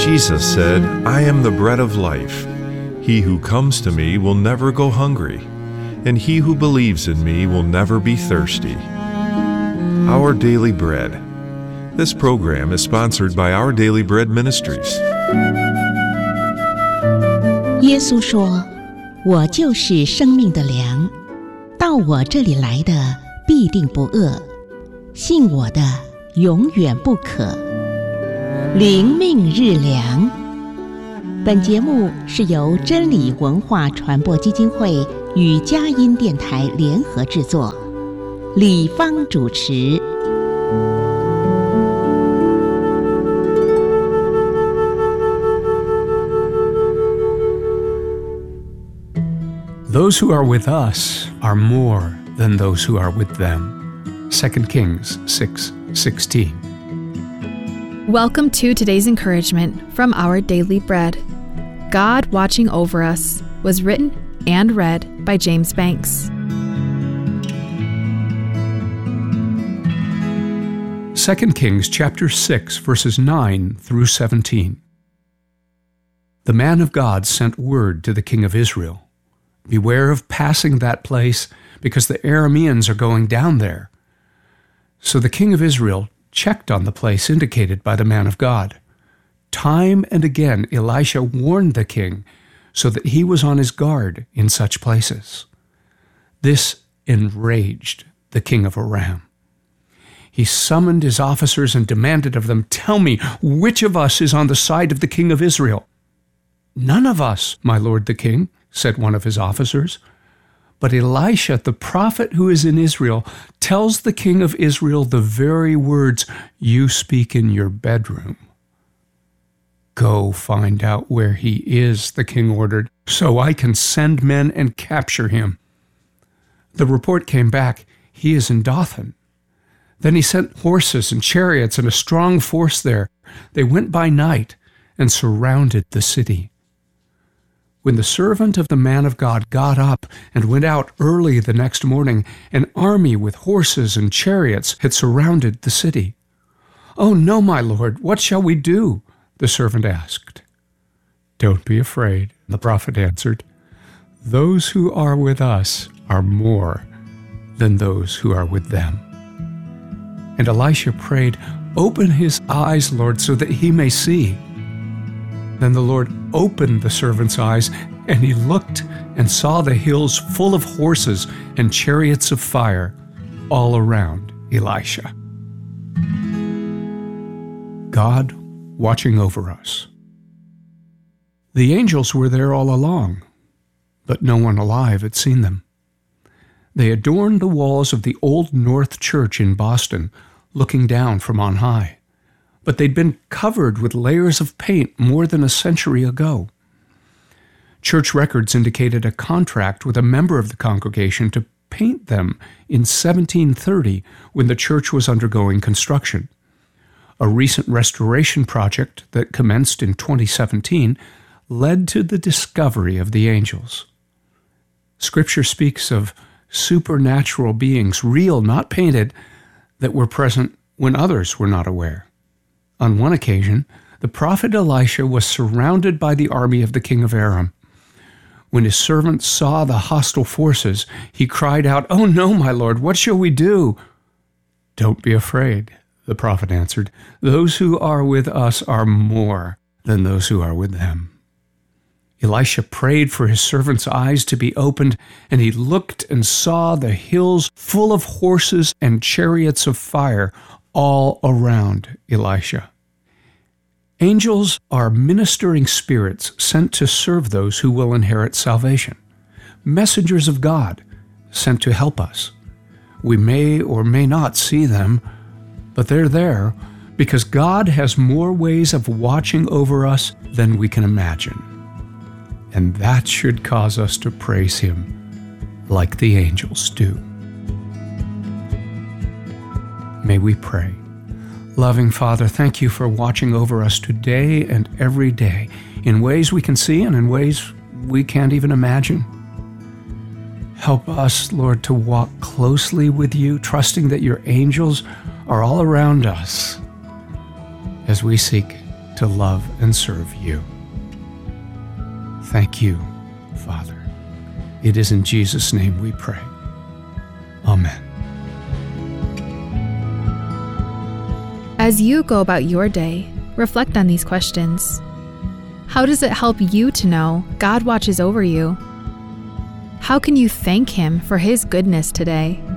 Jesus said, "I am the bread of life. He who comes to me will never go hungry, and he who believes in me will never be thirsty." Our Daily Bread. This program is sponsored by Our Daily Bread Ministries. 耶稣说：“我就是生命的粮，到我这里来的必定不饿，信我的永远不渴。”灵命日粮。本节目是由真理文化传播基金会与佳音电台联合制作，李芳主持。 Those who are with us are more than those who are with them. 2 Kings 6:16. Welcome to today's encouragement from Our Daily Bread. God Watching Over Us was written and read by James Banks. 2 Kings chapter 6, verses 9 through 17. The man of God sent word to the king of Israel, "Beware of passing that place, because the Arameans are going down there." So the king of Israel checked on the place indicated by the man of God. Time and again Elisha warned the king so that he was on his guard in such places. This enraged the king of Aram. He summoned his officers and demanded of them, "Tell me, which of us is on the side of the king of Israel?" "None of us, my lord the king," said one of his officers. But Elisha, the prophet who is in Israel, tells the king of Israel the very words you speak in your bedroom. "Go find out where he is," the king ordered, "so I can send men and capture him." The report came back, "He is in Dothan." Then he sent horses and chariots and a strong force there. They went by night and surrounded the city. When the servant of the man of God got up and went out early the next morning, an army with horses and chariots had surrounded the city. "Oh no, my lord, what shall we do?" the servant asked. "Don't be afraid," the prophet answered. "Those who are with us are more than those who are with them." And Elisha prayed, "Open his eyes, Lord, so that he may see." Then the Lord opened the servant's eyes, and he looked and saw the hills full of horses and chariots of fire all around Elisha. God watching over us. The angels were there all along, but no one alive had seen them. They adorned the walls of the Old North Church in Boston, looking down from on high. But they'd been covered with layers of paint more than a century ago. Church records indicated a contract with a member of the congregation to paint them in 1730 when the church was undergoing construction. A recent restoration project that commenced in 2017 led to the discovery of the angels. Scripture speaks of supernatural beings, real, not painted, that were present when others were not aware. On one occasion, the prophet Elisha was surrounded by the army of the king of Aram. When his servant saw the hostile forces, he cried out, "Oh no, my lord, what shall we do?" "Don't be afraid," the prophet answered. "Those who are with us are more than those who are with them." Elisha prayed for his servant's eyes to be opened, and he looked and saw the hills full of horses and chariots of fire all around Elisha. Angels are ministering spirits sent to serve those who will inherit salvation. Messengers of God sent to help us. We may or may not see them, but they're there because God has more ways of watching over us than we can imagine. And that should cause us to praise Him like the angels do. May we pray. Loving Father, thank you for watching over us today and every day in ways we can see and in ways we can't even imagine. Help us, Lord, to walk closely with you, trusting that your angels are all around us as we seek to love and serve you. Thank you, Father. It is in Jesus' name we pray. Amen. As you go about your day, reflect on these questions. How does it help you to know God watches over you? How can you thank Him for His goodness today?